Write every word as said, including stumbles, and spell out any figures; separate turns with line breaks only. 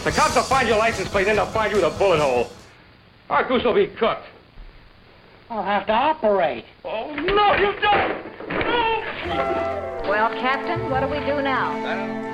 The cops will find your license plate, then they'll find you the bullet hole. Our goose will be cooked.
I'll have to operate.
Oh, no, you don't! No!
Well, Captain, what do we do now?